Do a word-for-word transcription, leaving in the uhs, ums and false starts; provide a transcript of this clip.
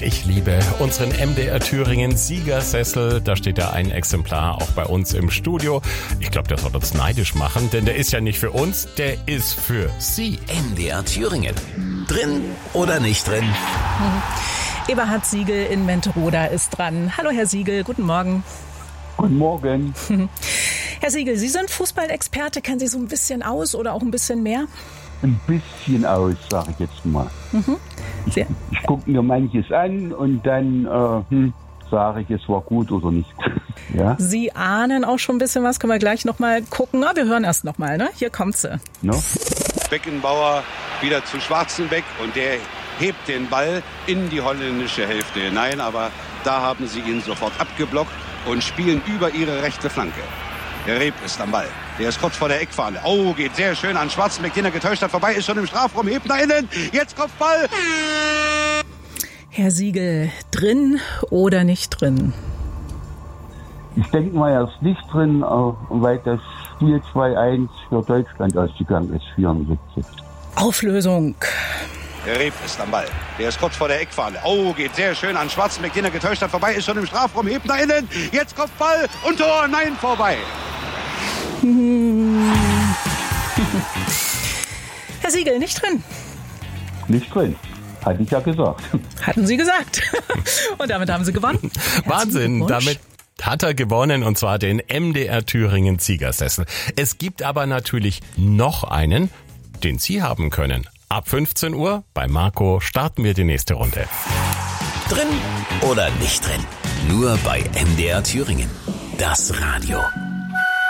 Und ich liebe unseren M D R Thüringen Siegersessel. Da steht ja ein Exemplar auch bei uns im Studio. Ich glaube, der soll uns neidisch machen, denn der ist ja nicht für uns, der ist für Sie. M D R Thüringen. Drin oder nicht drin? Eberhard Siegel in Menteroda ist dran. Hallo Herr Siegel, guten Morgen. Guten Morgen. Herr Siegel, Sie sind Fußballexperte. Kennen Sie so ein bisschen aus oder auch ein bisschen mehr? Ein bisschen aus, sage ich jetzt mal. Mhm. Ich, ich gucke mir manches an und dann äh, hm, sage ich, es war gut oder nicht. Ja? Sie ahnen auch schon ein bisschen was. Können wir gleich nochmal gucken. Na, wir hören erst nochmal, ne? Hier kommt sie. No? Beckenbauer wieder zu Schwarzenbeck und der hebt den Ball in die holländische Hälfte hinein. Aber da haben sie ihn sofort abgeblockt und spielen über ihre rechte Flanke. Der Reeb ist am Ball. Der ist kurz vor der Eckfahne. Oh, geht sehr schön an Schwarzenbeck, den er getäuscht hat. Vorbei, ist schon im Strafraum, hebt nach innen. Jetzt Kopfball. Herr Siegel, drin oder nicht drin? Ich denke mal, er ist nicht drin, weil das Spiel zwei eins für Deutschland ausgegangen ist, vierundsiebzig. Auflösung. Der Reeb ist am Ball. Der ist kurz vor der Eckfahne. Oh, geht sehr schön an Schwarzenbeck, den er getäuscht hat. Vorbei, ist schon im Strafraum, hebt nach innen. Jetzt Kopfball und Tor. Nein, vorbei. Herr Siegel, nicht drin? Nicht drin. Hatte ich ja gesagt. Hatten Sie gesagt. Und damit haben Sie gewonnen. Wahnsinn, damit hat er gewonnen, und zwar den M D R Thüringen Siegersessel. Es gibt aber natürlich noch einen, den Sie haben können. Ab fünfzehn Uhr bei Marco starten wir die nächste Runde. Drin oder nicht drin? Nur bei M D R Thüringen. Das Radio.